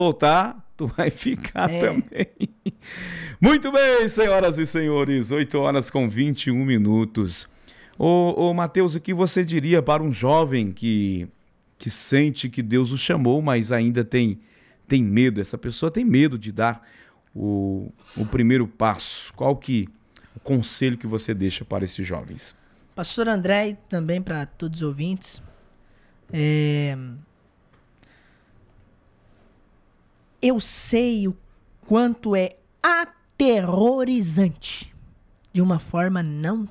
voltar, tu vai ficar também. Muito bem, senhoras e senhores, 8h21. Ô Mateus, o que você diria para um jovem que sente que Deus o chamou, mas ainda tem medo? Essa pessoa tem medo de dar o primeiro passo. Qual o conselho que você deixa para esses jovens? Pastor André, e também para todos os ouvintes, eu sei o quanto é aterrorizante, de uma forma não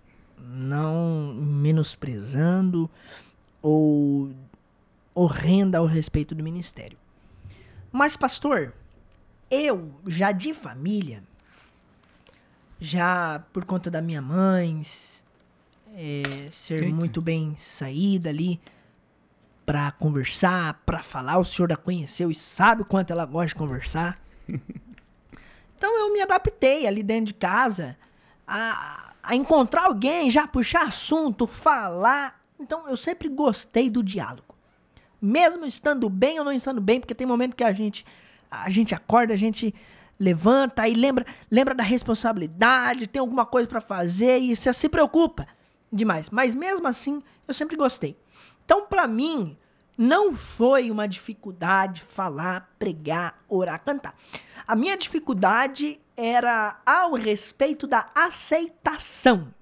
menosprezando ou horrenda ao respeito do ministério. Mas, pastor, eu já de família, já por conta da minha mãe ser muito bem saída ali para conversar, para falar, o senhor a conheceu e sabe o quanto ela gosta de conversar. Então eu me adaptei ali dentro de casa a encontrar alguém, já puxar assunto, falar. Então eu sempre gostei do diálogo. Mesmo estando bem ou não estando bem, porque tem momento que a gente acorda, a gente levanta e lembra da responsabilidade, tem alguma coisa para fazer e você se preocupa demais. Mas mesmo assim, eu sempre gostei. Então, para mim, não foi uma dificuldade falar, pregar, orar, cantar. A minha dificuldade era ao respeito da aceitação.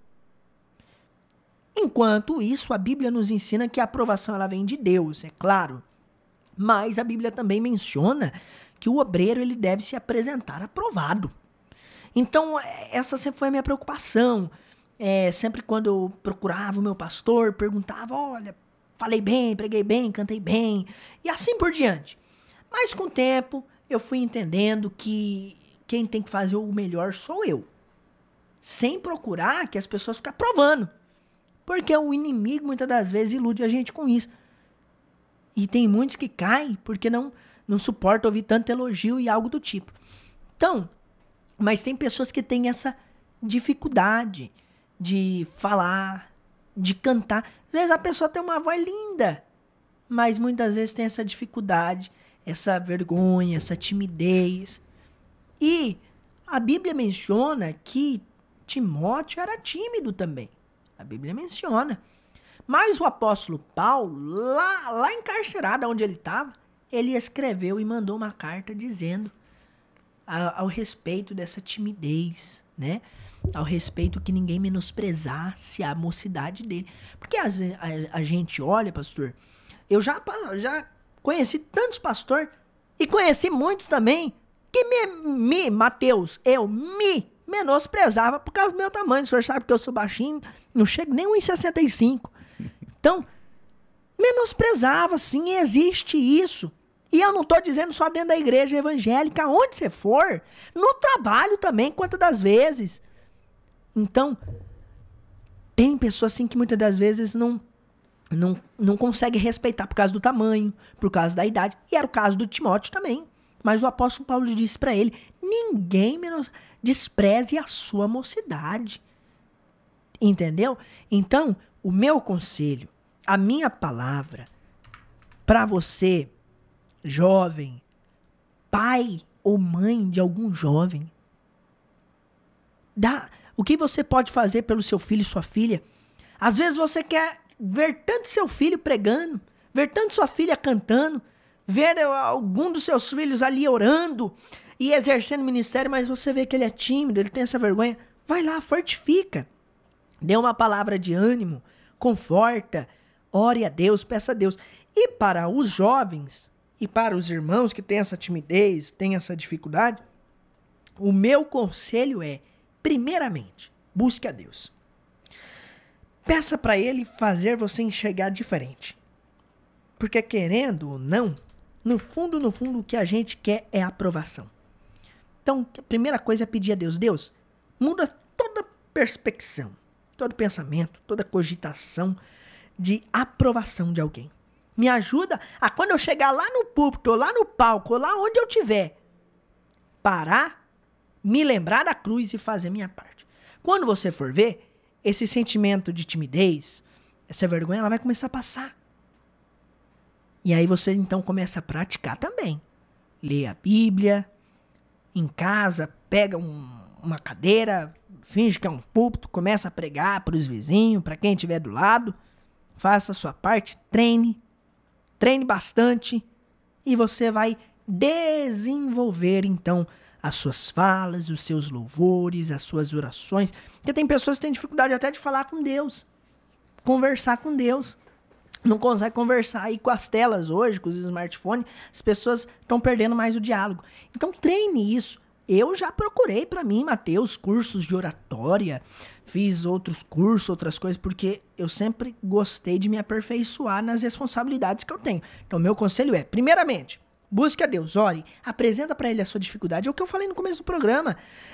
Enquanto isso, a Bíblia nos ensina que a aprovação ela vem de Deus, é claro. Mas a Bíblia também menciona que o obreiro ele deve se apresentar aprovado. Então, essa sempre foi a minha preocupação. Sempre quando eu procurava o meu pastor, perguntava, olha, falei bem, preguei bem, cantei bem, e assim por diante. Mas com o tempo, eu fui entendendo que quem tem que fazer o melhor sou eu. Sem procurar que as pessoas fiquem provando. Porque o inimigo, muitas das vezes, ilude a gente com isso. E tem muitos que caem porque não suportam ouvir tanto elogio e algo do tipo. Então, mas tem pessoas que têm essa dificuldade de falar, de cantar. Às vezes a pessoa tem uma voz linda, mas muitas vezes tem essa dificuldade, essa vergonha, essa timidez. E a Bíblia menciona que Timóteo era tímido também. A Bíblia menciona. Mas o apóstolo Paulo, lá encarcerado onde ele estava, ele escreveu e mandou uma carta dizendo ao respeito dessa timidez, né? Ao respeito que ninguém menosprezasse a mocidade dele. Porque a gente olha, pastor, eu já conheci tantos pastores e conheci muitos também que Mateus, eu me menosprezava por causa do meu tamanho. O senhor sabe que eu sou baixinho, não chego nem 1,65. Então, menosprezava, sim, existe isso. E eu não estou dizendo só dentro da igreja evangélica, onde você for, no trabalho também, quantas das vezes. Então, tem pessoas assim que muitas das vezes não consegue respeitar por causa do tamanho, por causa da idade. E era o caso do Timóteo também. Mas o apóstolo Paulo disse para ele, ninguém despreze a sua mocidade. Entendeu? Então, o meu conselho, a minha palavra para você, jovem, pai ou mãe de algum jovem, o que você pode fazer pelo seu filho e sua filha? Às vezes você quer ver tanto seu filho pregando, ver tanto sua filha cantando, ver algum dos seus filhos ali orando e exercendo ministério, mas você vê que ele é tímido, ele tem essa vergonha. Vai lá, fortifica. Dê uma palavra de ânimo, conforta, ore a Deus, peça a Deus. E para os jovens e para os irmãos que têm essa timidez, têm essa dificuldade, o meu conselho é, primeiramente, busque a Deus. Peça para Ele fazer você enxergar diferente. Porque querendo ou não, no fundo, o que a gente quer é aprovação. Então, a primeira coisa é pedir a Deus. Deus, muda toda perspecção, todo pensamento, toda cogitação de aprovação de alguém. Me ajuda a, quando eu chegar lá no púlpito, ou lá no palco, ou lá onde eu estiver, parar, me lembrar da cruz e fazer minha parte. Quando você for ver, esse sentimento de timidez, essa vergonha, ela vai começar a passar. E aí você então começa a praticar também. lê a Bíblia, em casa, pega uma cadeira, finge que é um púlpito, começa a pregar para os vizinhos, para quem estiver do lado, faça a sua parte, treine bastante e você vai desenvolver então as suas falas, os seus louvores, as suas orações. Porque tem pessoas que têm dificuldade até de falar com Deus, conversar com Deus. Não consegue conversar aí com as telas hoje, com os smartphones, as pessoas estão perdendo mais o diálogo. Então treine isso. Eu já procurei para mim, Mateus, cursos de oratória, fiz outros cursos, outras coisas, porque eu sempre gostei de me aperfeiçoar nas responsabilidades que eu tenho. Então meu conselho é, primeiramente, busque a Deus, ore, apresenta para Ele a sua dificuldade. É o que eu falei no começo do programa.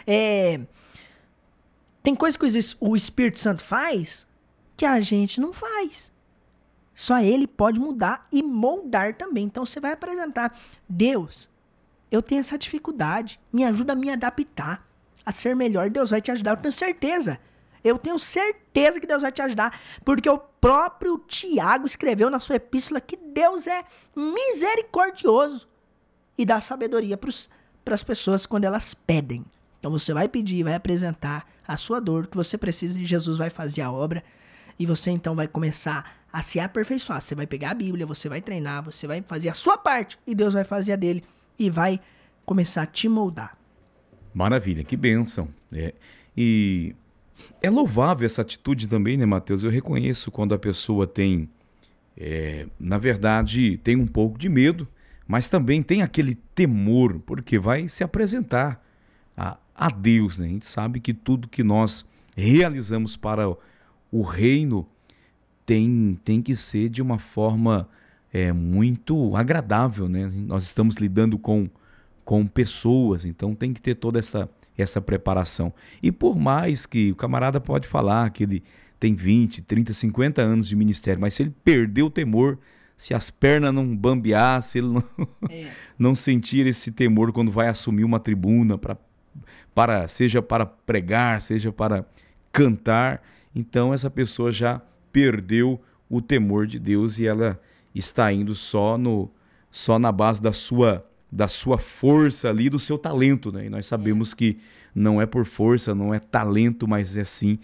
Tem coisa que o Espírito Santo faz que a gente não faz. Só Ele pode mudar e moldar também. Então você vai apresentar. Deus, eu tenho essa dificuldade. Me ajuda a me adaptar, a ser melhor. Deus vai te ajudar, eu tenho certeza. Eu tenho certeza que Deus vai te ajudar. Porque o próprio Tiago escreveu na sua epístola que Deus é misericordioso e dá sabedoria para as pessoas quando elas pedem. Então você vai pedir, vai apresentar a sua dor, o que você precisa, e Jesus vai fazer a obra. E você então vai começar a se aperfeiçoar. Você vai pegar a Bíblia, você vai treinar, você vai fazer a sua parte e Deus vai fazer a dele e vai começar a te moldar. Maravilha, que bênção. E é louvável essa atitude também, né, Mateus? Eu reconheço quando a pessoa tem, na verdade, tem um pouco de medo, mas também tem aquele temor, porque vai se apresentar a Deus, né? A gente sabe que tudo que nós realizamos para o reino tem que ser de uma forma muito agradável, né? Nós estamos lidando com pessoas, então tem que ter toda essa preparação. E por mais que o camarada pode falar que ele tem 20, 30, 50 anos de ministério, mas se ele perder o temor, se as pernas não bambear, se ele não sentir esse temor quando vai assumir uma tribuna, seja para pregar, seja para cantar, então essa pessoa já perdeu o temor de Deus e ela está indo só na base da sua força ali, do seu talento, né? E nós sabemos que não é por força, não é talento, mas é sim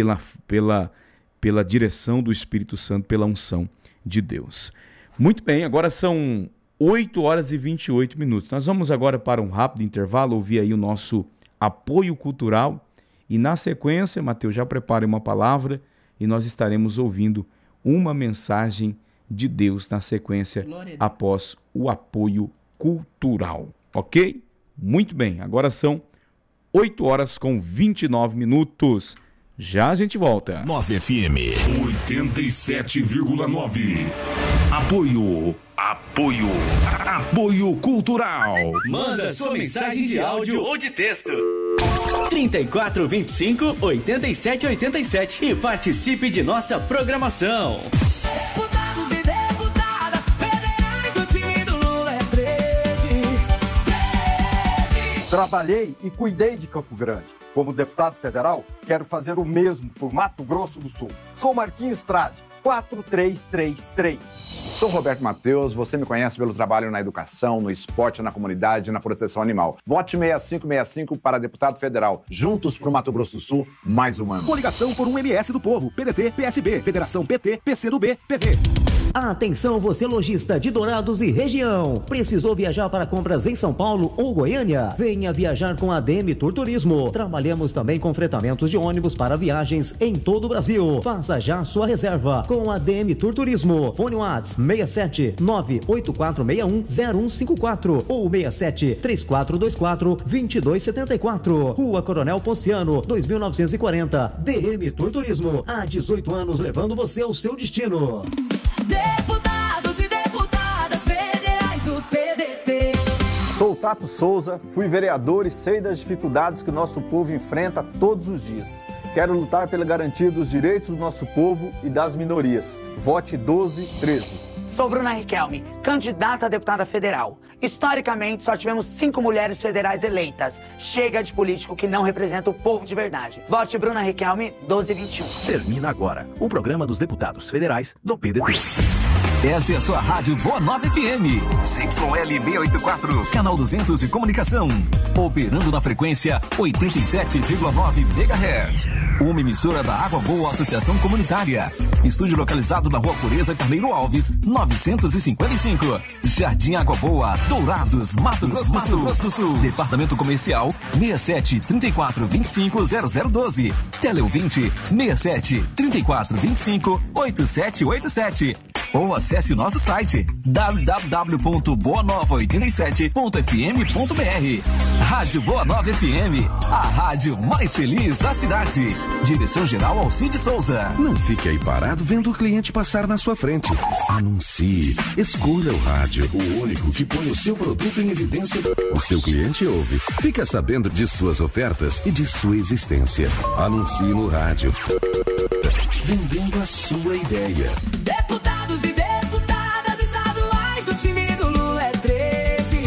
pela direção do Espírito Santo, pela unção de Deus. Muito bem, agora são 8 horas e 28 minutos. Nós vamos agora para um rápido intervalo, ouvir aí o nosso apoio cultural e na sequência, Mateus, já prepare uma palavra e nós estaremos ouvindo uma mensagem de Deus na sequência após o apoio cultural, ok? Muito bem, agora são 8 horas com 29 minutos. Já a gente volta. 9 FM 87,9. Apoio cultural. Manda sua mensagem de áudio ou de texto. 3425-8787 e participe de nossa programação. Deputados e deputadas federais do time do Lula é 13. Trabalhei e cuidei de Campo Grande. Como deputado federal, quero fazer o mesmo por Mato Grosso do Sul. Sou Marquinhos Estrade, 4333. Sou Roberto Mateus, você me conhece pelo trabalho na educação, no esporte, na comunidade e na proteção animal. Vote 6565 para deputado federal. Juntos pro Mato Grosso do Sul, mais um ano. Coligação por um MS do Povo, PDT, PSB, Federação PT, PCdoB, PV. Atenção você lojista de Dourados e região. Precisou viajar para compras em São Paulo ou Goiânia? Venha viajar com a ADM Tour Turismo. Trabalhamos também com fretamentos de ônibus para viagens em todo o Brasil. Faça já sua reserva com a ADM Tour Turismo. Fone WhatsApp 67 98461 0154 ou 67 3424 2274. Rua Coronel Ponciano, 2940. DM Tour Turismo. Há 18 anos levando você ao seu destino. Deputados e deputadas federais do PDT. Sou Tato Souza, fui vereador e sei das dificuldades que o nosso povo enfrenta todos os dias. Quero lutar pela garantia dos direitos do nosso povo e das minorias. Vote 1213. Sou Bruna Riquelme, candidata a deputada federal. Historicamente, só tivemos 5 mulheres federais eleitas. Chega de político que não representa o povo de verdade. Vote Bruna Riquelme, 1221. Termina agora o programa dos deputados federais do PDT. Esta é a sua rádio Boa Nova FM. CYL 684, canal 200 de comunicação. Operando na frequência 87,9 MHz. Uma emissora da Água Boa Associação Comunitária. Estúdio localizado na Rua Pureza Carneiro Alves, 955. Jardim Água Boa, Dourados, Mato Grosso do Sul. Departamento Comercial 67 34 25 0012. Teleouvinte 67 34 25 8787. Ou acesse o nosso site www.boanova87.fm.br. Rádio Boa Nova FM, a rádio mais feliz da cidade. Direção-geral Alcide Souza. Não fique aí parado vendo o cliente passar na sua frente. Anuncie. Escolha o rádio, o único que põe o seu produto em evidência. O seu cliente ouve. Fica sabendo de suas ofertas e de sua existência. Anuncie no rádio. Vendendo a sua ideia. Deputados e deputadas estaduais do time do Lula é 13.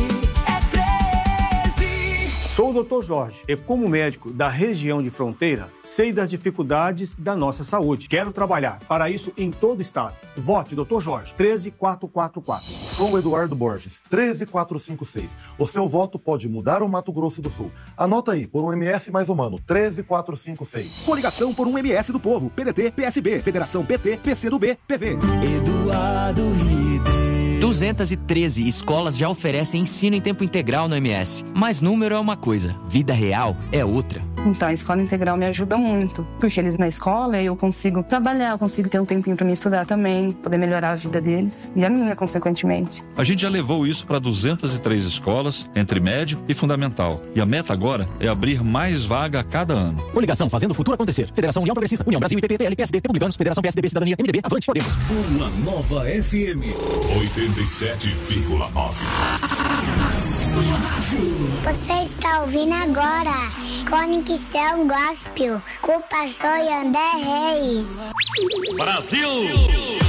Sou o Dr. Jorge e, como médico da região de fronteira, sei das dificuldades da nossa saúde. Quero trabalhar para isso em todo o estado. Vote Dr. Jorge, 13444. Sou Eduardo Borges, 13456. O seu voto pode mudar o Mato Grosso do Sul. Anota aí, por um MS mais humano, 13456. Coligação por um MS do Povo, PDT, PSB, Federação PT, PCdoB, PV. Eduardo Ribeiro. 213 escolas já oferecem ensino em tempo integral no MS. Mas número é uma coisa, vida real é outra. Então a escola integral me ajuda muito, porque eles na escola eu consigo trabalhar, eu consigo ter um tempinho para me estudar também, poder melhorar a vida deles e a minha, consequentemente. A gente já levou isso para 203 escolas, entre médio e fundamental. E a meta agora é abrir mais vaga a cada ano. Coligação Fazendo o Futuro Acontecer. Federação União Progressista, União Brasil, IPP, PL, PSD, Republicanos, Federação PSDB, Cidadania, MDB, Avante, Podemos. Uma Nova FM 87,9. Você está ouvindo agora Conexão Gospel com o pastor André Reis. Brasil!